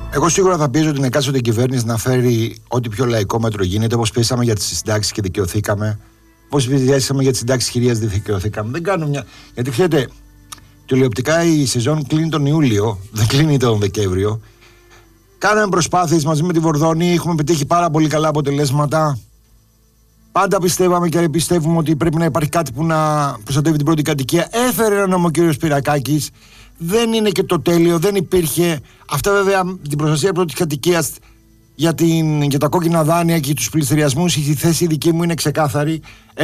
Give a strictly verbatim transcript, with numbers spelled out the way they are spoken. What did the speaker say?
Εγώ σίγουρα θα πιέζω την εκάστοτε κυβέρνηση να φέρει ό,τι πιο λαϊκό μέτρο γίνεται, όπως πιέσαμε για τις συντάξεις και δικαιωθήκαμε, όπως πιέσαμε για τις συντάξεις χειρίας και δικαιωθήκαμε. Δεν κάνω μια. Γιατί ξέρετε, τηλεοπτικά η σεζόν κλείνει τον Ιούλιο, δεν κλείνει τον Δεκέμβριο. Κάναμε προσπάθειες μαζί με τη Βορδόνη, έχουμε πετύχει πάρα πολύ καλά αποτελέσματα. Πάντα πιστεύαμε και πιστεύουμε ότι πρέπει να υπάρχει κάτι που να προστατεύει την πρώτη κατοικία. Έφερε ένα νόμο ο κ. Σπυρακάκης. Δεν είναι και το τέλειο, δεν υπήρχε. Αυτά βέβαια την προστασία πρώτης κατοικίας για, την, για τα κόκκινα δάνεια και τους πληστηριασμούς, η θέση δική μου είναι ξεκάθαρη.